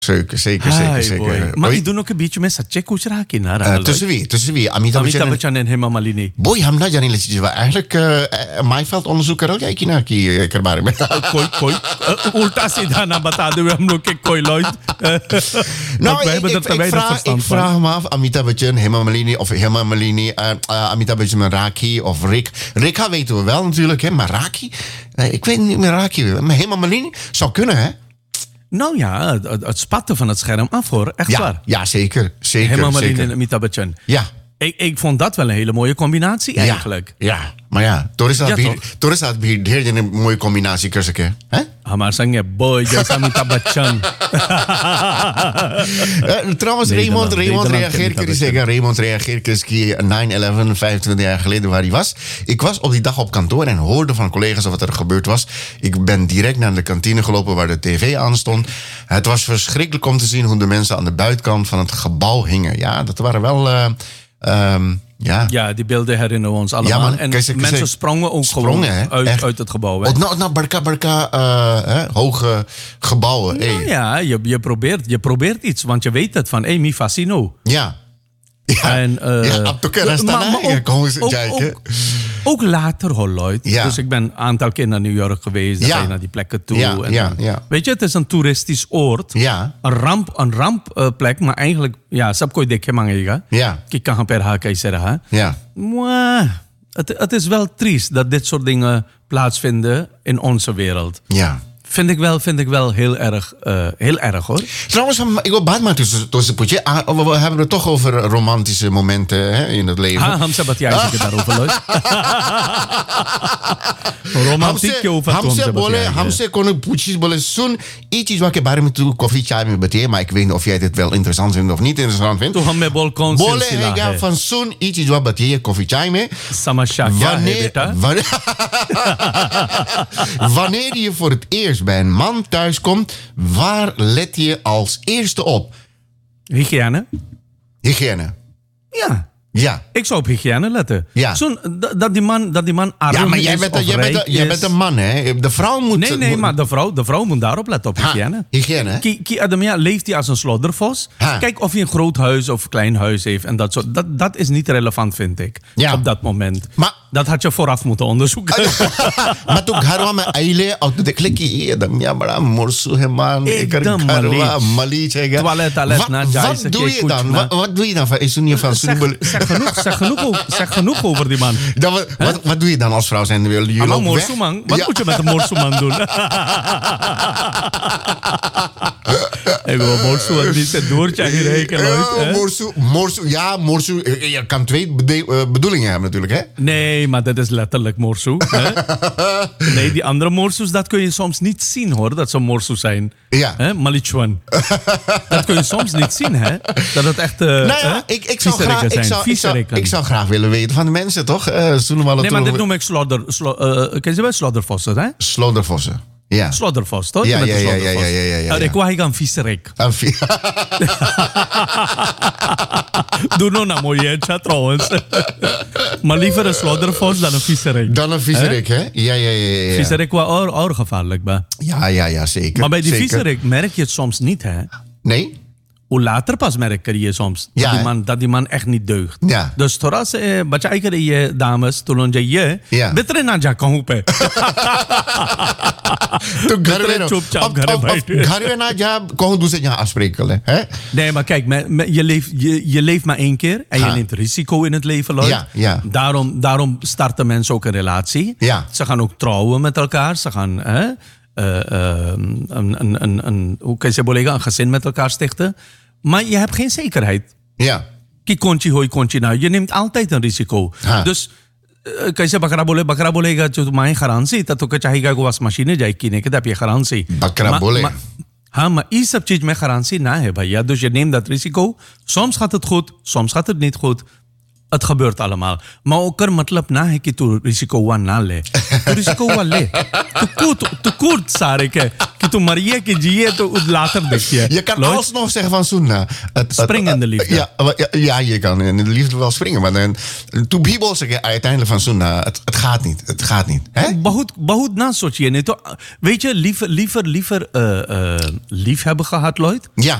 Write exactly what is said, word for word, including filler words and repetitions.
Zeker, zeker, zeker. Hai, zeker. boy. Maar Oei. die doen ook een beetje met Satche Kuchra kinara. Uh, tussen wie? Tussen wie? Amitabh Amitabh Bachchan. Bachchan en Hema Malini. Boy, हमना जाने लगी चीज़ eigenlijk uh, Maifeld onderzoek करोगे कि ना कि के बारे में कोई कोई उल्टा सीधा ना बता दो हम लोग के कोई Loy. Nou, ik, ik, ik, vraag, ik vraag me af, Amitabh Bachchan, Hema Malini of Hema Malini, uh, uh, Amitabh Bachchan en Raki of Rick. Rika weten we wel natuurlijk, hè, maar Raki, uh, ik weet niet meer Raki, maar Hema Malini zou kunnen, hè? Nou ja, het, het spatte van het scherm af hoor, echt ja, waar. Ja, zeker, zeker. Hema Malini zeker. en Amitabh Bachchan. Ja. Ik, ik vond dat wel een hele mooie combinatie eigenlijk. Ja, ja. Maar ja, toch is dat ja, toch is dat weer een mooie combinatie kussen, hè? Hamaar sange boy, just Amitabh Bachchan. uh, trouwens, Raymond, Raymond reageert eens zeggen. Raymond reageert eens nine eleven, vijfentwintig jaar geleden waar hij was. Ik was op die dag op kantoor en hoorde van collega's wat er gebeurd was. Ik ben direct naar de kantine gelopen waar de tv aan stond. Het was verschrikkelijk om te zien hoe de mensen aan de buitenkant van het gebouw hingen. Ja, dat waren wel... Uh, um, Ja. ja, die beelden herinneren ons allemaal. Ja, man, en kijk, kijk, mensen sprongen ook sprongen, gewoon uit, uit het gebouw. Hè? Nou, nou, barka, barka, uh, hè, hoge gebouwen. Nou, hey. Ja, je, je, probeert, je probeert iets, want je weet het van, hey, mi fascino. Ja. Ja, en, uh, ja op de staan, ook, ook, ook, ook later, Holloyd. Ja. Dus ik ben een aantal keer naar New York geweest. Dan ja. ga je naar die plekken toe. Ja, en ja, dan, ja. Weet je, het is een toeristisch oord. Ja. Een ramp, een rampplek, uh, maar eigenlijk... Ja, sab koi dekhe mangega. Ja. Ki kahan per ha kaise raha. Ja. Maar het, het is wel triest dat dit soort dingen plaatsvinden in onze wereld. Ja. Vind ik wel, vind ik wel heel erg, uh, heel erg hoor. Trouwens, ik wil baat maar tussen tussenpoetje. We hebben het toch over romantische momenten hè, in het leven. Ah, Hamza bat jij zeker daarover leuk. Romantiek over Hamza bolle, Hamza kon poetjes bolle zo'n iets wat ik bij me toe koffie chai me beteer, maar ik weet niet of jij dit wel interessant vindt of niet interessant vindt. Toen me bol kon bolle en ja van zo'n iets wat beteer koffie chai me. Samashak ja, wanneer, wanneer je voor het eerst bij een man thuiskomt, waar let je als eerste op? Hygiëne. Hygiëne. Ja. Ja. Ik zou op hygiëne letten. Ja. Zo'n, dat die man, dat die man arm ja, maar jij is bent, of jij rijk bent, jij bent een man, hè? De vrouw moet... Nee, nee, maar de vrouw, de vrouw moet daarop letten, op hygiëne. Ha, hygiëne, Ki, ki Adamia leeft hij als een sloddervos. Ha. Kijk of hij een groot huis of klein huis heeft. En dat, soort, dat, dat is niet relevant, vind ik. Ja. Op dat moment. Maar, dat had je vooraf moeten onderzoeken. maar toen garwa me aile, ook de klikkie, Adamia, maar morsu he man, ik er garwa, mali, chega. Toilet, toilet, na, wat doe je dan? Wat, wat doe je dan? Is er niet van zeg, zeg genoeg, zeg genoeg. Zeg genoeg over die man. Dan, wat, wat, wat doe je dan als vrouw zijn? Wil je lopen weg? Wat ja. moet je met een morsuman doen? Ik wil morsu niet zijn doortje gerekend. Ja, morsu, morsu, ja, morsu. Je kan twee bede- bedoelingen hebben natuurlijk, hè? Nee, maar dat is letterlijk morsu. Hè? Nee, die andere morsus, dat kun je soms niet zien, hoor. Dat ze morsu zijn. Ja. Malichuan. Dat kun je soms niet zien, hè? Dat het echt uh, nou ja, ik, ik, zou graag, ik, zou, ik, zou, ik zou graag willen weten van de mensen, toch? Uh, nee, maar dit noem ik slodder... Slo, uh, ken je wel sloddervossen, hè? Sloddervossen. Ja. Sloddervos, toch? Ja, ja, ja, ja, ja, ja, ja. Ik wou gaan visserik. Doe nou naar mooie chat trouwens. Maar liever een sloddervos dan een visserik. Dan een visserik, hè? Ja, ja, ja, ja. Visserik was ook gevaarlijk, bij. Ja, ja, ja, zeker. Maar bij die zeker. visserik merk je het soms niet, hè? Nee? Hoe later pas merk je soms ja, dat, die man, dat die man echt niet deugt. Ja. Dus thoras eh, baca ik je dames toen je je ja. beter na ja kan hoepen. Toen garwe op garwe na ja kon doen ze ja afspreken, hè? Nee, maar kijk, me, me, je leeft je, je leeft maar één keer en ha. je neemt risico in het leven, Lloyd. Ja, ja. Daarom daarom starten mensen ook een relatie. Ja. Ze gaan ook trouwen met elkaar, ze gaan hè, uh, uh, een, een, een, een hoe kan je zeggen, een gezin met elkaar stichten. Maar je hebt geen zekerheid. Ja. Ki konchi hoi konchi nou. Je neemt altijd een risico. Ha. Dus कैसे बकरा बोले बकरा बोलेगा जो तुम्हारी garantie dat ook चाहेगा को wasmachine जाए किने के तब ये garantie बकरा बोले हाँ maar die सब चीज में garantie ना है भैया dus je neemt dat risico soms gaat het goed soms gaat het niet goed Het gebeurt allemaal. Maar ook er matlab na है कि तू risiko हुआ ना ले. तू risiko हुआ ले. तू koert, तू koert सारे के कि तू मरिए कि जिए तो later देखिए. Je kan alsnog zeggen van Sunna. Springen in de liefde. Ja, ja, ja, je kan in de liefde wel springen. Maar dan, toen Bibel zeggen uiteindelijk van Sunna, het, het gaat niet. Het gaat niet. Hè? Bahut, bahut na sochiye. Nee, to, weet je, liever, liever, liever uh, uh, lief hebben gehad, Lloyd. Ja.